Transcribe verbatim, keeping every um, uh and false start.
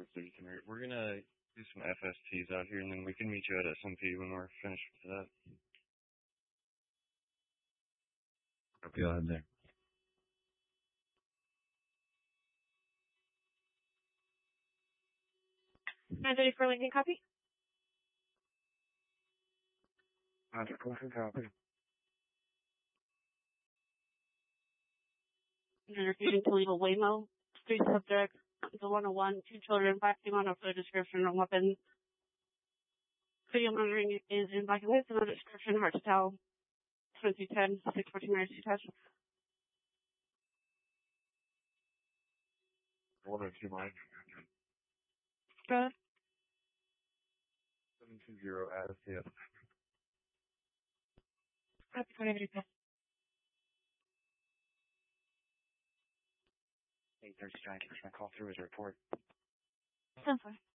thirty tonight. We're gonna do some F S Ts out here, and then we can meet you at S M P when we're finished with that. Go ahead there. nine thirty-four Lincoln, copy. nine thirty-four copy. You're refusing to leave a Waymo. Street subject is a one oh one, two children, flashing on a photo description of weapon. Video monitoring is in black and white, so no description, hard to tell. twenty ten, six fourteen minutes attached. one oh two mine. Go ahead. seven two zero as yes. Copy, twenty minutes. eight thirty strike, my call through his report. ten four.